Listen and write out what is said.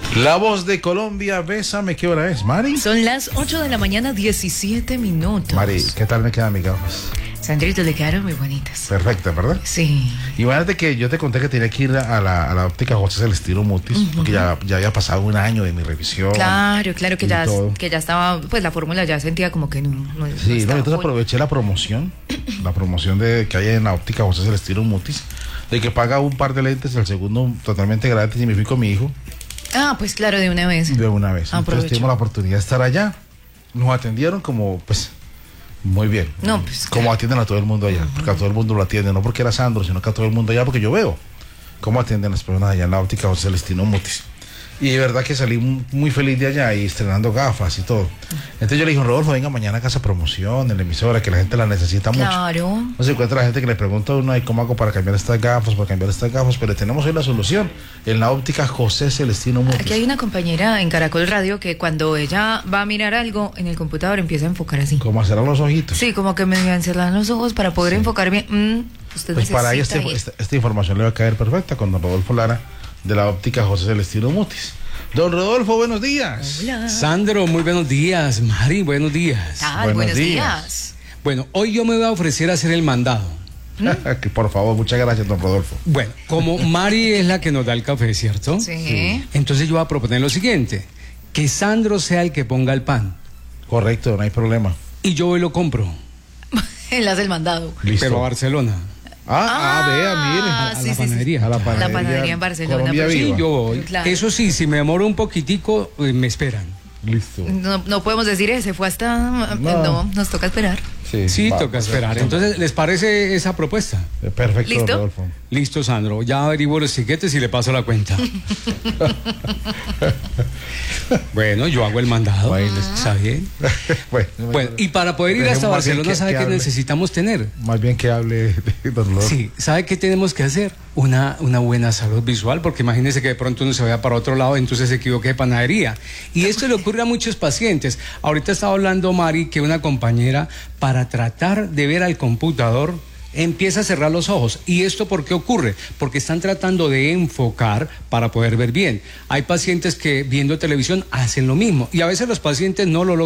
La voz de Colombia, bésame, ¿qué hora es, Mari? Son las 8 de la mañana, 17 minutos. Mari, ¿qué tal me quedan mis gafas? Sandrito, le quedaron muy bonitas. Perfecta, ¿verdad? Sí. Imagínate que yo te conté que tenía que ir a la óptica José Celestino Mutis, porque ya había pasado un año de mi revisión. Claro, que ya estaba, pues la fórmula ya sentía como que no Sí, estaba entonces aproveché la promoción que hay en la óptica José Celestino Mutis, de que paga un par de lentes, el segundo totalmente gratis, y me fui con mi hijo. Ah, pues claro, de una vez. De una vez. Aprovecho. Entonces tuvimos la oportunidad de estar allá. Nos atendieron como, pues, muy bien. No, pues. Como atienden a todo el mundo allá. Porque a todo el mundo lo atienden, no porque era Sandro, sino que a todo el mundo allá, porque yo veo cómo atienden las personas allá en la óptica José Celestino Mutis. Y de verdad que salí muy feliz de allá y estrenando gafas y todo. Entonces yo le dije, Rodolfo, venga mañana a Casa Promoción, en la emisora, que la gente la necesita mucho. Claro. No se encuentra la gente que le pregunta a uno, ¿cómo hago para cambiar estas gafas? Pero tenemos hoy la solución en la óptica José Celestino Mutis. Aquí hay una compañera en Caracol Radio que cuando ella va a mirar algo en el computador empieza a enfocar así. ¿Cómo cerrar los ojitos? Sí, como que me cerrar los ojos para poder enfocar bien. Usted pues para ahí esta información le va a caer perfecta con don Rodolfo Lara de la óptica José Celestino Mutis. Don Rodolfo, buenos días. Hola. Sandro, muy buenos días. Mari, buenos días. Buenos días. Bueno, hoy yo me voy a ofrecer a hacer el mandado. Por favor, muchas gracias, don Rodolfo. Bueno, como Mari es la que nos da el café, ¿cierto? Sí. Entonces yo voy a proponer lo siguiente, que Sandro sea el que ponga el pan. Correcto, no hay problema. Y yo voy y lo compro. Él hace el mandado. Listo. Pero a Barcelona. Vea, mire. A la panadería. A la La panadería en Barcelona. Colombia pues, Sí, Viva. yo voy. Claro. Eso sí, si me demoro un poquitico, me esperan. Listo. No podemos decir se fue hasta... No, nos toca esperar. Sí, toca esperar. Entonces, ¿les parece esa propuesta? Perfecto, ¿Listo? don Rodolfo. Listo, Sandro. Ya averiguo los tiquetes y le paso la cuenta. Bueno, yo hago el mandado. ¿Está bien? Bueno, y para poder ir hasta Barcelona, ¿sabe qué necesitamos tener? Más bien que hable don Rodolfo. Sí, ¿sabe qué tenemos que hacer? Una buena salud visual, porque imagínese que de pronto uno se vaya para otro lado, entonces se equivoque de panadería. Y esto le ocurre a muchos pacientes. Ahorita estaba hablando Mari que una compañera, para tratar de ver al computador, empieza a cerrar los ojos. ¿Y esto por qué ocurre? Porque están tratando de enfocar para poder ver bien. Hay pacientes que viendo televisión hacen lo mismo y a veces los pacientes no lo logran.